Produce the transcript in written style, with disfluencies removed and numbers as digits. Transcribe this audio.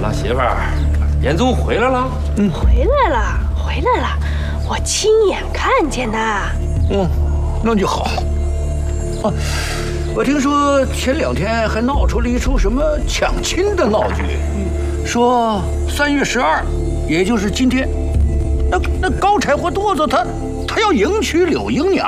老媳妇儿，严宗回来了？ 回来了，回来了，我亲眼看见的。 那就好。我听说前2天还闹出了一出什么抢亲的闹剧，说3月12，也就是今天，那高柴火垛子他要迎娶柳英娘